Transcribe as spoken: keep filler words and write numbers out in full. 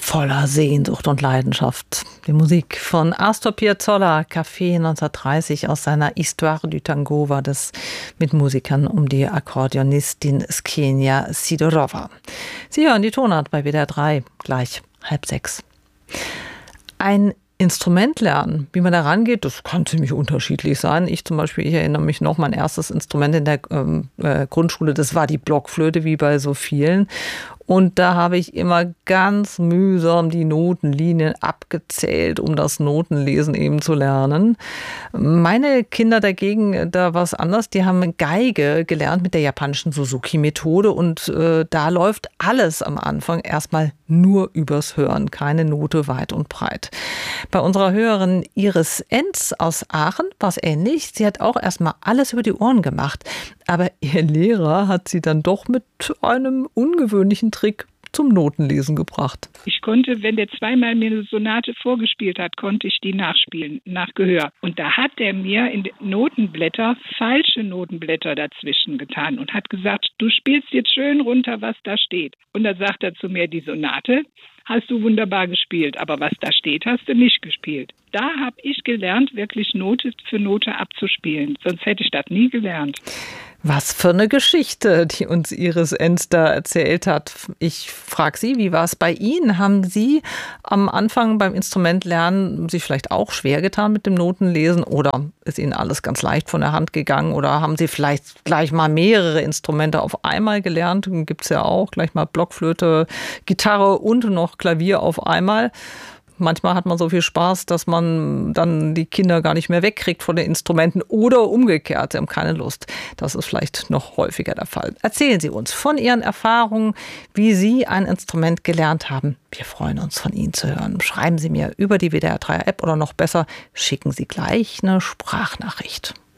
voller Sehnsucht und Leidenschaft. Die Musik von Astor Piazzolla, Café neunzehnhundertdreißig aus seiner Histoire du Tango war das mit Musikern um die Akkordeonistin Xenia Sidorova. Sie hören die Tonart bei W D R drei, gleich halb sechs. Ein Instrument lernen, wie man da rangeht, das kann ziemlich unterschiedlich sein. Ich zum Beispiel, ich erinnere mich noch, mein erstes Instrument in der ähm, äh, Grundschule, das war die Blockflöte, wie bei so vielen. Und da habe ich immer ganz mühsam die Notenlinien abgezählt, um das Notenlesen eben zu lernen. Meine Kinder dagegen, da war es anders. Die haben Geige gelernt mit der japanischen Suzuki-Methode. Und äh, da läuft alles am Anfang erstmal nur übers Hören. Keine Note weit und breit. Bei unserer Hörerin Iris Enz aus Aachen war es ähnlich. Sie hat auch erstmal alles über die Ohren gemacht. Aber ihr Lehrer hat sie dann doch mit einem ungewöhnlichen Trick zum Notenlesen gebracht. Ich konnte, wenn der zweimal mir eine Sonate vorgespielt hat, konnte ich die nachspielen, nach Gehör. Und da hat er mir in den Notenblätter falsche Notenblätter dazwischen getan und hat gesagt, du spielst jetzt schön runter, was da steht. Und dann sagt er zu mir, die Sonate hast du wunderbar gespielt, aber was da steht, hast du nicht gespielt. Da habe ich gelernt, wirklich Note für Note abzuspielen. Sonst hätte ich das nie gelernt. Was für eine Geschichte, die uns Iris Enz da erzählt hat. Ich frage Sie, wie war es bei Ihnen? Haben Sie am Anfang beim Instrumentlernen sich vielleicht auch schwer getan mit dem Notenlesen oder ist Ihnen alles ganz leicht von der Hand gegangen oder haben Sie vielleicht gleich mal mehrere Instrumente auf einmal gelernt? Gibt es ja auch gleich mal Blockflöte, Gitarre und noch Klavier auf einmal. Manchmal hat man so viel Spaß, dass man dann die Kinder gar nicht mehr wegkriegt von den Instrumenten oder umgekehrt, sie haben keine Lust. Das ist vielleicht noch häufiger der Fall. Erzählen Sie uns von Ihren Erfahrungen, wie Sie ein Instrument gelernt haben. Wir freuen uns, von Ihnen zu hören. Schreiben Sie mir über die W D R drei App oder noch besser, schicken Sie gleich eine Sprachnachricht.